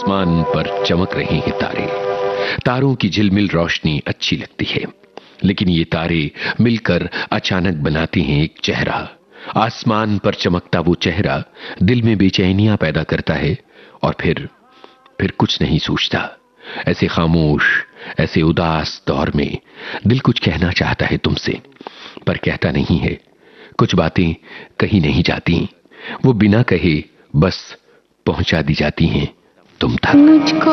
आसमान पर चमक रहे हैं तारे। तारों की झिलमिल रोशनी अच्छी लगती है, लेकिन ये तारे मिलकर अचानक बनाते हैं एक चेहरा। आसमान पर चमकता वो चेहरा दिल में बेचैनियां पैदा करता है और फिर कुछ नहीं सोचता। ऐसे खामोश, ऐसे उदास दौर में दिल कुछ कहना चाहता है तुमसे, पर कहता नहीं है। कुछ बातें कहीं नहीं जाती, वो बिना कहे बस पहुंचा दी जाती हैं तुम तक।